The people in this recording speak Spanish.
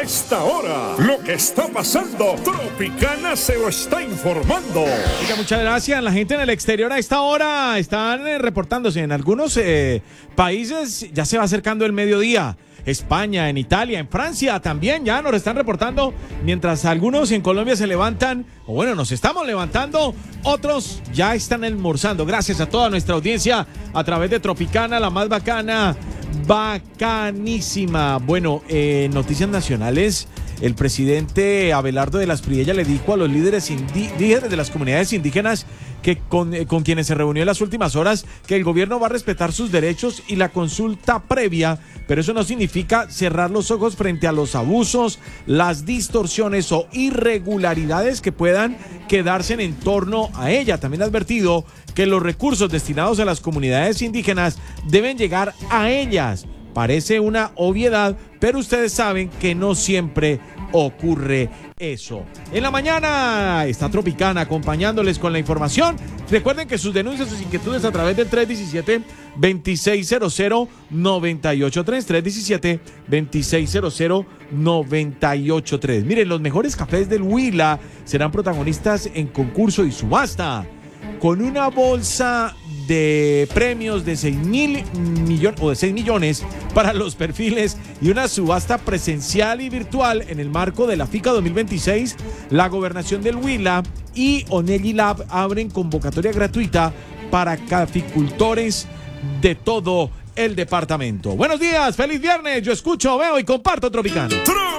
A esta hora, lo que está pasando, Tropicana se lo está informando. Oiga, muchas gracias. La gente en el exterior a esta hora están reportándose. En algunos países ya se va acercando el mediodía. España, en Italia, en Francia también ya nos están reportando, mientras algunos en Colombia se levantan, o bueno, nos estamos levantando, otros ya están almorzando. Gracias a toda nuestra audiencia a través de Tropicana, la más bacana, bacanísima. Bueno, noticias nacionales. El presidente Abelardo de las Priella le dijo a los líderes de las comunidades indígenas que con quienes se reunió en las últimas horas que el gobierno va a respetar sus derechos y la consulta previa, pero eso no significa cerrar los ojos frente a los abusos, las distorsiones o irregularidades que puedan quedarse en torno a ella. También ha advertido que los recursos destinados a las comunidades indígenas deben llegar a ellas. Parece una obviedad, pero ustedes saben que no siempre ocurre eso. En la mañana está Tropicana acompañándoles con la información. Recuerden que sus denuncias, sus inquietudes a través del 317-2600-983, 317-2600-983. Miren, los mejores cafés del Huila serán protagonistas en concurso y subasta, con una bolsa de premios de 6 millones para los perfiles y una subasta presencial y virtual en el marco de la FICA 2026. La Gobernación del Huila y Onelli Lab abren convocatoria gratuita para caficultores de todo el departamento. Buenos días, feliz viernes. Yo escucho, veo y comparto Tropicana.